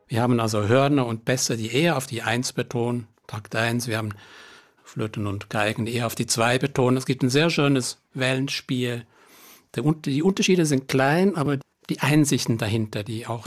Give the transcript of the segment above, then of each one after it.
Wir haben also Hörner und Bässe, die eher auf die 1 betonen, Takt 1. Wir haben Flöten und Geigen, die eher auf die 2 betonen. Es gibt ein sehr schönes Wellenspiel. Die Unterschiede sind klein, aber die Einsichten dahinter,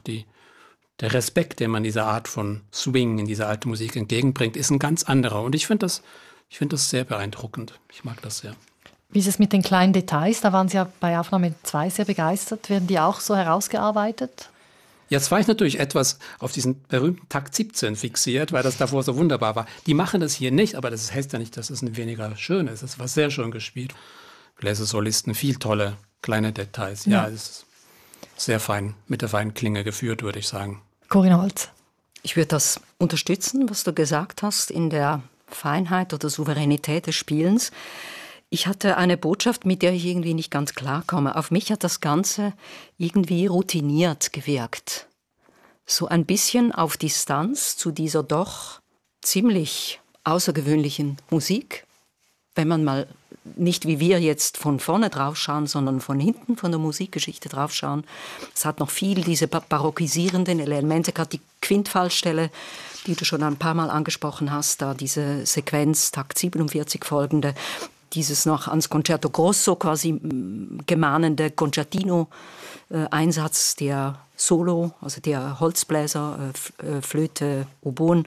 der Respekt, den man dieser Art von Swing in dieser alten Musik entgegenbringt, ist ein ganz anderer. Und ich finde das sehr beeindruckend. Ich mag das sehr. Wie ist es mit den kleinen Details? Da waren Sie ja bei Aufnahme 2 sehr begeistert. Werden die auch so herausgearbeitet? Jetzt war ich natürlich etwas auf diesen berühmten Takt 17 fixiert, weil das davor so wunderbar war. Die machen das hier nicht, aber das heißt ja nicht, dass es weniger schön ist. Es war sehr schön gespielt. Bläsersolisten, viel tolle kleine Details. Ja, es ist sehr fein, mit der feinen Klinge geführt, würde ich sagen. Corinna Holz. Ich würde das unterstützen, was du gesagt hast, in der Feinheit oder Souveränität des Spielens. Ich hatte eine Botschaft, mit der ich irgendwie nicht ganz klarkomme. Auf mich hat das Ganze irgendwie routiniert gewirkt. So ein bisschen auf Distanz zu dieser doch ziemlich außergewöhnlichen Musik. Wenn man mal nicht wie wir jetzt von vorne draufschauen, sondern von hinten von der Musikgeschichte draufschauen. Es hat noch viel diese barockisierenden Elemente, gerade die Quintfallstelle, die du schon ein paar Mal angesprochen hast, da diese Sequenz, Takt 47 folgende, dieses noch ans Concerto Grosso quasi gemahnende Concertino-Einsatz der Solo, also der Holzbläser, Flöte, Oboen.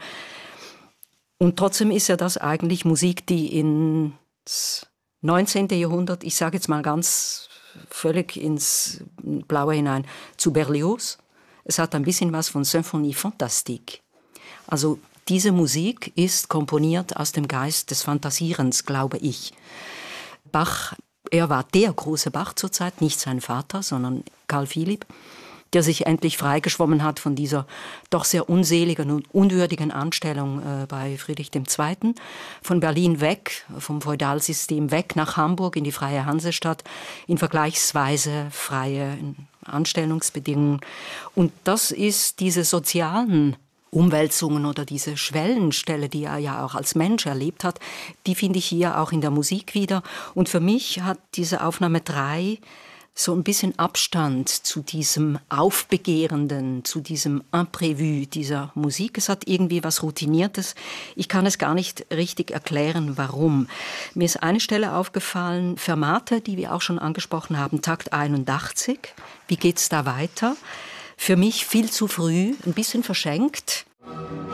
Und trotzdem ist ja das eigentlich Musik, die ins 19. Jahrhundert, ich sage jetzt mal ganz völlig ins Blaue hinein, zu Berlioz. Es hat ein bisschen was von Symphonie Fantastique. Also diese Musik ist komponiert aus dem Geist des Fantasierens, glaube ich. Bach, er war der große Bach zur Zeit, nicht sein Vater, sondern Karl Philipp, der sich endlich freigeschwommen hat von dieser doch sehr unseligen und unwürdigen Anstellung bei Friedrich II. Von Berlin weg, vom Feudalsystem weg nach Hamburg in die freie Hansestadt, in vergleichsweise freie Anstellungsbedingungen. Und das ist diese sozialen Umwälzungen oder diese Schwellenstelle, die er ja auch als Mensch erlebt hat, die finde ich hier auch in der Musik wieder. Und für mich hat diese Aufnahme 3 so ein bisschen Abstand zu diesem Aufbegehrenden, zu diesem Imprévu dieser Musik. Es hat irgendwie was Routiniertes. Ich kann es gar nicht richtig erklären, warum. Mir ist eine Stelle aufgefallen, Fermate, die wir auch schon angesprochen haben, Takt 81. Wie geht's da weiter? Für mich viel zu früh, ein bisschen verschenkt.